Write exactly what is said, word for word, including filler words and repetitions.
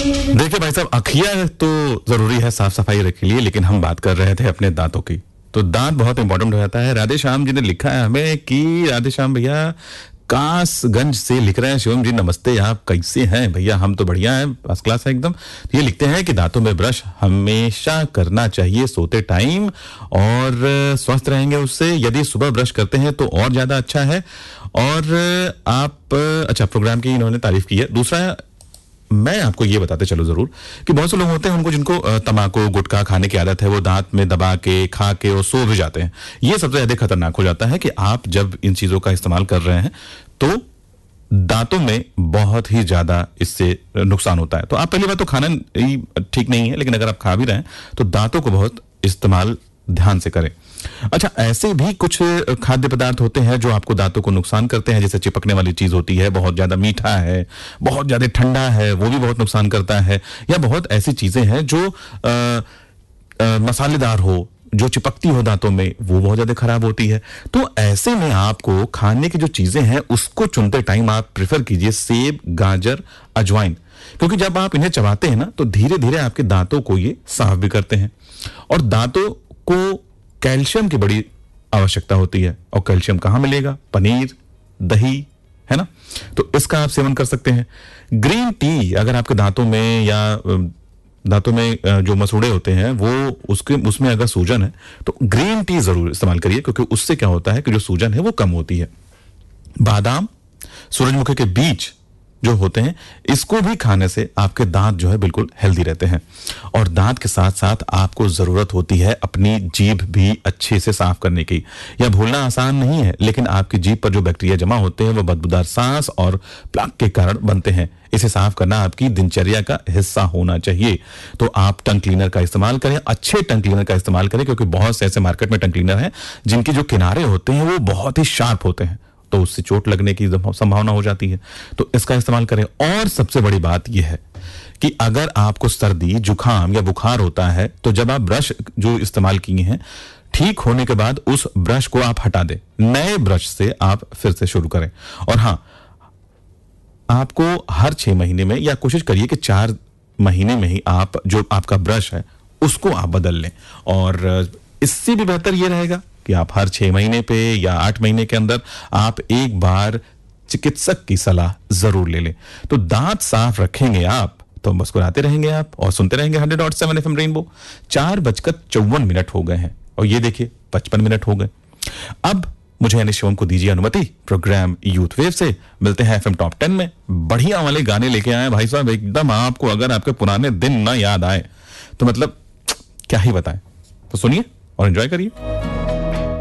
देखिए भाई साहब, अखियां तो जरूरी है साफ सफाई के लिए, लेकिन हम बात कर रहे थे अपने दांतों की। तो दांत बहुत इंपॉर्टेंट हो जाता है। राधे श्याम जी ने लिखा है हमें कि राधे श्याम भैया कासगंज से लिख रहे हैं, शिवम जी नमस्ते, आप कैसे हैं भैया? हम तो बढ़िया हैं, फर्स्ट क्लास है एकदम। ये लिखते हैं कि दांतों में ब्रश हमेशा करना चाहिए सोते टाइम, और स्वस्थ रहेंगे उससे। यदि सुबह ब्रश करते हैं तो और ज्यादा अच्छा है। और आप, अच्छा, प्रोग्राम की इन्होंने तारीफ की है। दूसरा, मैं आपको ये बताते चलो जरूर कि बहुत से लोग होते हैं उनको जिनको तंबाकू गुटखा खाने की आदत है, वो दांत में दबा के खा के और सो भी जाते हैं। ये सबसे ज्यादा खतरनाक हो जाता है कि आप जब इन चीजों का इस्तेमाल कर रहे हैं तो दांतों में बहुत ही ज्यादा इससे नुकसान होता है। तो आप पहली बात तो खाना ही ठीक नहीं है, लेकिन अगर आप खा भी रहे हैं तो दांतों को बहुत इस्तेमाल ध्यान से करें। अच्छा, ऐसे भी कुछ खाद्य पदार्थ होते हैं जो आपको दांतों को नुकसान करते हैं, जैसे चिपकने वाली चीज होती है, बहुत ज्यादा मीठा है, बहुत ज्यादा ठंडा है, वो भी बहुत नुकसान करता है। या बहुत ऐसी चीजें हैं जो आ, आ, मसालेदार हो, जो चिपकती हो दांतों में, वो बहुत ज्यादा खराब होती है। तो ऐसे में आपको खाने की जो चीजें हैं उसको चुनते टाइम आप प्रेफर कीजिए सेब, गाजर, अजवाइन, क्योंकि जब आप इन्हें चबाते हैं ना तो धीरे धीरे आपके दांतों को ये साफ भी करते हैं। और दांतों को कैल्शियम की बड़ी आवश्यकता होती है, और कैल्शियम कहां मिलेगा? पनीर, दही, है ना? तो इसका आप सेवन कर सकते हैं। ग्रीन टी, अगर आपके दांतों में या दांतों में जो मसूड़े होते हैं वो उसके उसमें अगर सूजन है तो ग्रीन टी जरूर इस्तेमाल करिए, क्योंकि उससे क्या होता है कि जो सूजन है वो कम होती है। बादाम, सूरजमुखी के बीज जो होते हैं, इसको भी खाने से आपके दांत जो है बिल्कुल हेल्दी रहते हैं। और दांत के साथ साथ आपको जरूरत होती है अपनी जीभ भी अच्छे से साफ करने की। यह भूलना आसान नहीं है, लेकिन आपकी जीभ पर जो बैक्टीरिया जमा होते हैं वो बदबूदार सांस और प्लाक के कारण बनते हैं। इसे साफ करना आपकी दिनचर्या का हिस्सा होना चाहिए। तो आप टंग क्लीनर का इस्तेमाल करें, अच्छे टंग क्लीनर का इस्तेमाल करें, क्योंकि बहुत से ऐसे मार्केट में टंग क्लीनर हैं जिनके जो किनारे होते हैं वो बहुत ही शार्प होते हैं, तो उससे चोट लगने की संभावना हो जाती है। तो इसका इस्तेमाल करें। और सबसे बड़ी बात यह है कि अगर आपको सर्दी, जुकाम या बुखार होता है तो जब आप ब्रश जो इस्तेमाल किए हैं, ठीक होने के बाद उस ब्रश को आप हटा दें, नए ब्रश से आप फिर से शुरू करें। और हां, आपको हर छह महीने में, या कोशिश करिए कि चार महीने में ही आप जो आपका ब्रश है उसको आप बदल लें। और इससे भी बेहतर यह रहेगा कि आप हर छह महीने पे या आठ महीने के अंदर आप एक बार चिकित्सक की सलाह जरूर ले लें। तो दांत साफ रखेंगे आप तो मुस्कुराते रहेंगे आप, और सुनते रहेंगे hundred dot seven F M rainbow. चार बजकर चौवन मिनट हो गए हैं, और ये देखिए पचपन मिनट हो गए। अब मुझे यानी शिवम को दीजिए अनुमति प्रोग्राम यूथ वेव से। मिलते हैं एफएम टॉप टेन में। बढ़िया वाले गाने लेके आए भाई साहब, एकदम आपको अगर आपके पुराने दिन ना याद आए तो मतलब क्या ही बताएं। तो सुनिए और एंजॉय करिए।